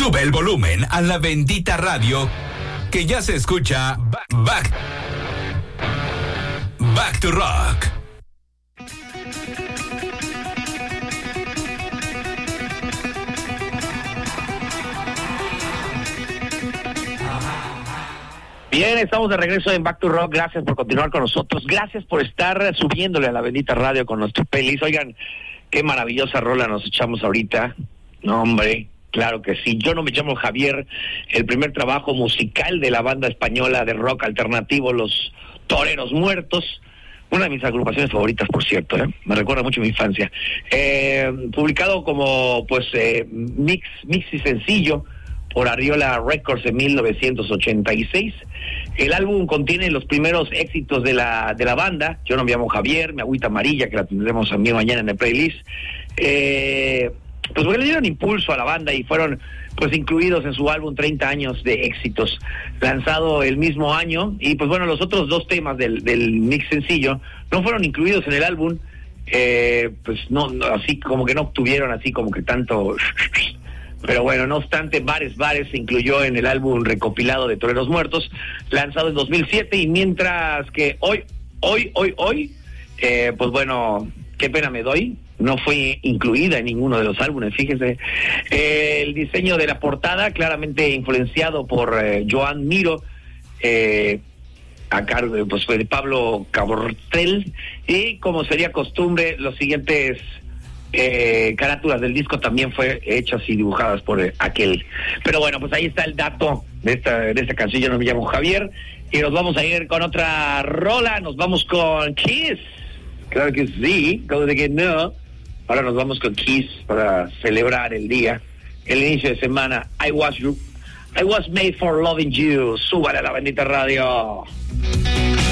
Sube el volumen a la bendita radio, que ya se escucha Back to Rock. Bien, estamos de regreso en Back to Rock. Gracias por continuar con nosotros. Gracias por estar subiéndole a la bendita radio con nuestro playlist. Oigan, qué maravillosa rola nos echamos ahorita. No, hombre, claro que sí. Yo no me llamo Javier, el primer trabajo musical de la banda española de rock alternativo, Los Toreros Muertos. Una de mis agrupaciones favoritas, por cierto, me recuerda mucho a mi infancia. Publicado como, mix y sencillo por Arriola Records en 1986. El álbum contiene los primeros éxitos de la banda. Yo no me llamo Javier, Mi Agüita Amarilla, que la tendremos también mañana en el playlist. Porque le dieron impulso a la banda y fueron incluidos en su álbum 30 años de éxitos, lanzado el mismo año. Y los otros dos temas del mix sencillo no fueron incluidos en el álbum. No, así como que no obtuvieron así como que tanto. Pero bueno, no obstante, Bares se incluyó en el álbum recopilado de Toreros Muertos, lanzado en 2007, y mientras que hoy, qué pena me doy, no fue incluida en ninguno de los álbumes, fíjese. El diseño de la portada, claramente influenciado por Joan Miró, a cargo de Pablo Cabortel, y como sería costumbre, los siguientes carátulas del disco también fue hechas y dibujadas por aquel. Pero bueno, pues ahí está el dato de esta canción. Yo no me llamo Javier, y nos vamos a ir con otra rola. Nos vamos con Kiss. Claro que sí, como de que no. Ahora nos vamos con Kiss para celebrar el día, el inicio de semana. I was made for loving you. Súbale a la bendita radio.